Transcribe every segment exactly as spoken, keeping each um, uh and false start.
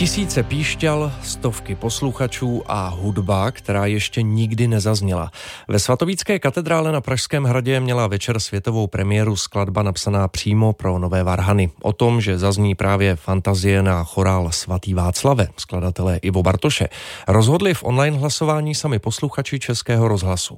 Tisíce píšťal, stovky posluchačů a hudba, která ještě nikdy nezazněla. Ve svatovícké katedrále na Pražském hradě měla večer světovou premiéru skladba napsaná přímo pro Nové Varhany. O tom, že zazní právě fantazie na chorál Svatý Václave, skladatelé Ivo Bartoše, rozhodli v online hlasování sami posluchači Českého rozhlasu.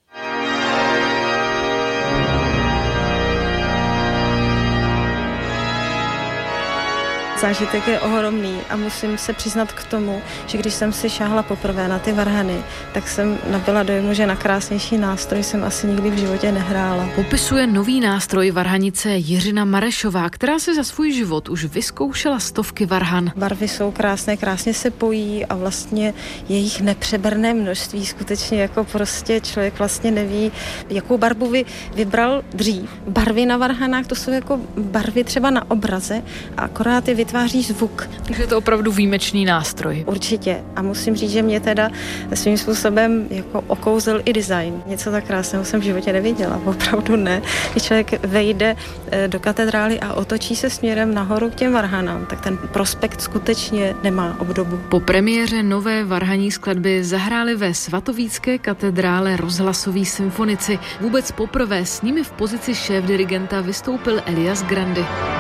Zážitek je ohromný a musím se přiznat k tomu, že když jsem si šáhla poprvé na ty varhany, tak jsem nabyla dojmu, že na krásnější nástroj jsem asi nikdy v životě nehrála. Popisuje nový nástroj varhanice Jiřina Marešová, která si za svůj život už vyzkoušela stovky varhan. Barvy jsou krásné, krásně se pojí a vlastně jejich nepřeberné množství skutečně jako prostě člověk vlastně neví, jakou barvu by vybral dřív. Barvy na varhanách, to jsou jako barvy třeba na obraze a akorát je vytváří zvuk. Takže je to opravdu výjimečný nástroj. Určitě. A musím říct, že mě teda svým způsobem jako okouzl i design. Něco tak krásného jsem v životě neviděla. Opravdu ne. Když člověk vejde do katedrály a otočí se směrem nahoru k těm varhanám, tak ten prospekt skutečně nemá obdobu. Po premiéře nové varhaní skladby zahráli ve svatovícké katedrále rozhlasoví symfonici. Vůbec poprvé s nimi v pozici šéfdirigenta vystoupil Elias Grandy.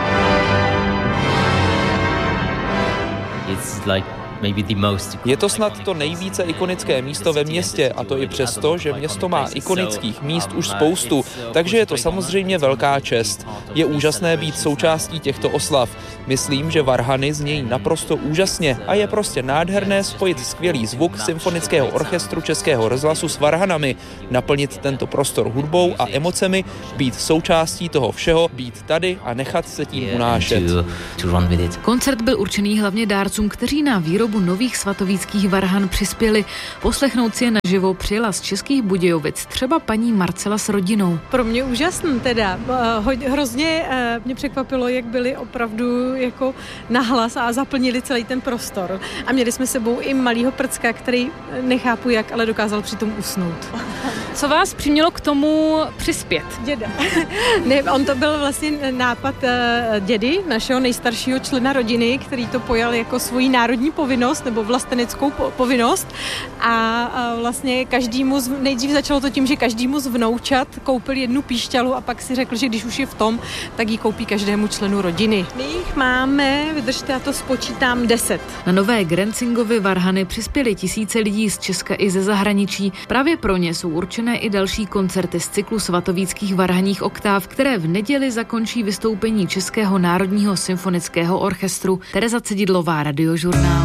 Je to snad to nejvíce ikonické místo ve městě, a to i přesto, že město má ikonických míst už spoustu, takže je to samozřejmě velká čest. Je úžasné být součástí těchto oslav. Myslím, že varhany znějí naprosto úžasně a je prostě nádherné spojit skvělý zvuk symfonického orchestru Českého rozhlasu s varhanami, naplnit tento prostor hudbou a emocemi, být součástí toho všeho, být tady a nechat se tím unášet. Koncert byl určený hlavně dárcům, kteří na výrobu nových svatovíckých varhan přispěli. Poslechnout si je naživo přijela z Českých Budějovic třeba paní Marcela s rodinou. Pro mě úžasný teda. Hrozně mě překvapilo, jak byli opravdu jako nahlas a zaplnili celý ten prostor. A měli jsme sebou i malýho prcka, který nechápu jak, ale dokázal přitom usnout. Co vás přimělo k tomu přispět? Děda. Ne, on to byl vlastně nápad dědy, našeho nejstaršího člena rodiny, který to pojal jako svoji národní povinnost nebo vlasteneckou povinnost a vlastně každému, nejdřív začalo to tím, že každému z vnoučat koupil jednu píšťalu a pak si řekl, že když už je v tom, tak ji koupí každému členu rodiny. My jich máme, vydržte, já to spočítám, deset. Na nové Grenzingovy varhany přispěli tisíce lidí z Česka i ze zahraničí. Právě pro ně jsou určené i další koncerty z cyklu svatovíckých varhaních oktáv, které v neděli zakončí vystoupení Českého národního symfonického orchestru. Tereza Cedidlová, Radiožurnál.